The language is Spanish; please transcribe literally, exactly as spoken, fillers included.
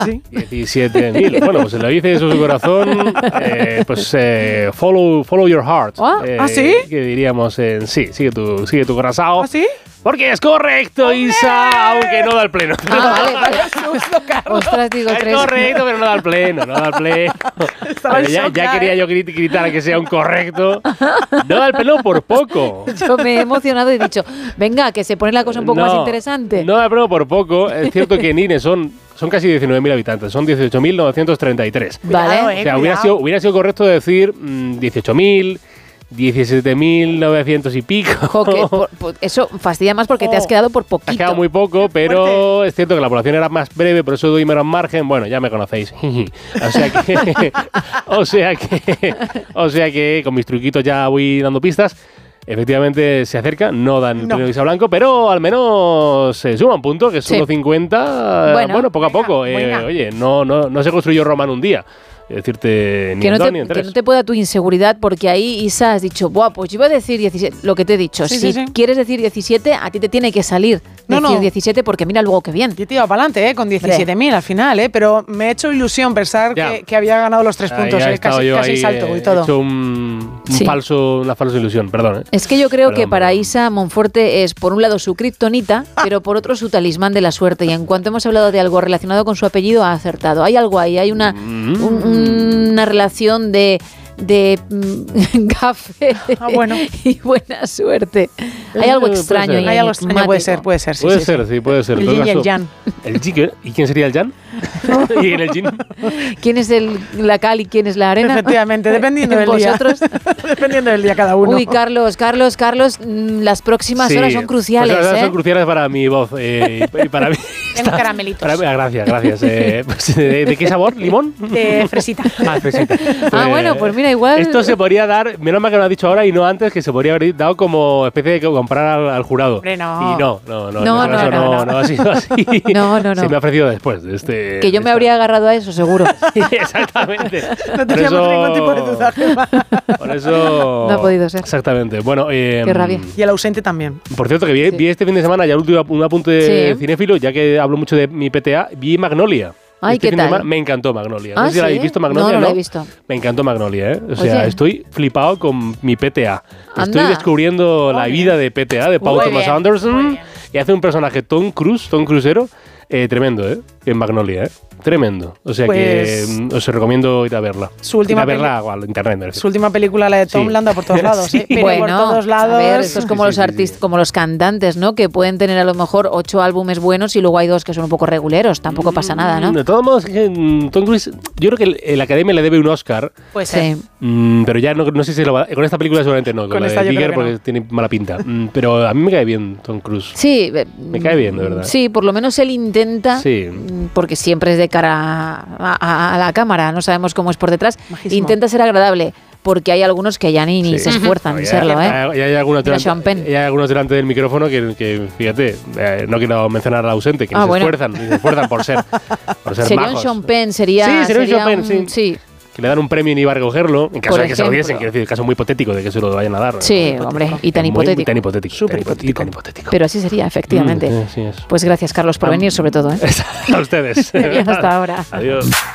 ¿Sí? diecisiete mil. Bueno, pues se lo dice eso su corazón, eh, pues eh, follow, follow your heart. ¿Ah? Eh, ¿Ah, sí? Que diríamos en sí, sigue tu, sigue tu corazón. ¿Ah, sí? Porque es correcto, ¡hombre! Isa, aunque no da el pleno. Ah, vale, vale. Ostras, digo Es tres. correcto, pero no da el pleno, no da el pleno. Estaba en ya, shock, ya ¿eh? quería yo grit- gritar a que sea un correcto. No da el pleno por poco. Yo me he emocionado y he dicho, venga, que se pone la cosa un poco No, más interesante. No da el pleno por poco. Es cierto que en I N E son, son casi diecinueve mil habitantes, son dieciocho mil novecientos treinta y tres. Vale. Cuidado, O eh, sea, hubiera cuidado. sido, hubiera sido correcto decir mmm, dieciocho mil, diecisiete mil novecientos y pico. Jo, que por- por- eso fastidia más porque te has Oh. quedado por Ha poquito. quedado muy poco, pero es cierto que la población era más breve, por eso doy menos margen. Bueno, ya me conocéis. o sea que, o sea que, o sea que con mis truquitos ya voy dando pistas. Efectivamente se acerca, no dan el No. premio Isa Blanco, pero al menos se suma un punto, que es Sí. uno cincuenta. Bueno. Bueno, poco a Venga, poco. Eh, venga. oye, no, no, no se construyó Roma en un día. Es decirte, ni Que en no, dos te, ni en que tres. no te pueda tu inseguridad, porque ahí, Isa, has dicho, buah, pues yo iba a decir diecisiete, lo que te he dicho. Sí, si sí, sí. quieres decir diecisiete, a ti te tiene que salir No, decir no. diecisiete, porque mira luego qué bien. Yo te iba para adelante, ¿eh? Con diecisiete mil al final, ¿eh? Pero me he hecho ilusión pensar Ya. que, que había ganado los tres Ahí puntos, ha ¿eh? estado Casi, yo casi ahí, salto eh, y todo. He hecho un, un Sí. falso, una falsa ilusión, perdón. ¿eh? Es que yo creo Perdón, que para perdón. Isa Monforte es, por un lado, su kriptonita, pero por otro, su talismán de la suerte. Y en cuanto hemos hablado de algo relacionado con su apellido, ha acertado. Hay algo ahí, hay una, Mm. un- una relación de, de mm, gafe Ah, bueno. y buena suerte. Hay Eh, algo puede extraño. ser. y Hay algo extraño, puede enigmático. ser, puede ser. Sí, Puede sí, ser, sí. sí, puede ser. El En todo yin y el caso, yang. El yin, ¿y quién sería el Jan? ¿Y en el Yin? ¿Quién es el, la cal y quién es la arena? Efectivamente, dependiendo del día. ¿Vosotros? Dependiendo del día cada uno. Uy, Carlos, Carlos, Carlos, mm, las próximas Sí, horas son cruciales, pues las horas ¿eh? son cruciales para mi voz eh, y, y para mí. Tengo caramelitos. Para mí- ah, gracias, gracias. Eh, pues, ¿de, de qué sabor? ¿Limón? De fresita. Ah, fresita. Ah, bueno, pues mira, igual- Esto se podría dar, menos mal que lo has dicho ahora y no antes, que se podría haber dado como especie de comprar al, al jurado. Hombre, no. Y no, no, no. No, en no, este caso no, no, no. no ha sido así. No, no, no. Se me ha ofrecido después de este. Que yo de me esta- habría agarrado a eso, seguro. Exactamente. No Por teníamos eso- ningún tipo de duda, Gemma. Por eso. No ha podido ser. Exactamente. Bueno, eh, Qué rabia. Y el ausente también. Por cierto, que vi, Sí. vi este fin de semana, ya el último un apunte de Sí. cinéfilo, ya que hablo mucho de mi P T A, vi Magnolia. Ay, Este ¿qué fin de tal? semana me encantó Magnolia. Ah, no sé si la ¿sí? habéis visto Magnolia. No, no la he visto. Me encantó Magnolia, ¿eh? O sea, Oye. estoy flipado con mi P T A. Estoy Anda. descubriendo la Muy vida de P T A, de Paul Muy Thomas bien, muy Anderson. bien. Y hace un personaje Tom Cruise, Tom Cruisero, eh, tremendo, ¿eh? En Magnolia, ¿eh? Tremendo. O sea Pues- que mm, os recomiendo ir a verla. Su última ir a verla peli- o al internet, me Su refiero. última película, la de Tom, Sí. la anda por todos lados, Sí. ¿eh? Pero bueno, por todos lados. a ver, esto es como Sí, los sí, sí, artistas, sí. como los cantantes, ¿no? Que pueden tener a lo mejor ocho álbumes buenos y luego hay dos que son un poco reguleros. Tampoco pasa nada, Mm, ¿no? De todos modos, que, mm, Tom Cruise, yo creo que el, el Academia le debe un Oscar. Puede ser. Sí. Mm, pero ya no, no sé si lo va, con esta película seguramente no, con, Con la esta de yo Bigger creo que porque no. tiene mala pinta. Mm, pero a mí me cae bien Tom Cruise. Sí, eh, Me cae bien, de verdad. Sí, por lo menos él intenta, Sí. mm, porque siempre es de cara a, a- a la cámara, no sabemos cómo es por detrás, Majísimo. intenta ser agradable, porque hay algunos que ya ni, ni Sí. se esfuerzan en Ya- serlo, ¿eh? ya- ya hay, algunos Mira, delante, Sean Penn. ya hay algunos delante del micrófono que, que, fíjate, eh, no quiero mencionar al ausente, que Ah, ni se bueno. esfuerzan, ni se esfuerzan por ser, por ser Sería majos. un Sean Penn, sería, Sí, sería un Sean Penn, un- sí. Que le dan un premio y ni va a recogerlo, en caso Por de que se lo ejemplo. diesen, quiero decir, caso muy hipotético de que se lo vayan a dar. Sí, ¿no? hombre, y tan Muy- hipotético. Tan hipotético. Súper tan hipo- hipotético. tan hipotético. Pero así sería, efectivamente. Mm, sí, sí es. Pues gracias, Carlos, por Ah, venir, sobre todo, ¿eh? A ustedes. Hasta ahora. Adiós.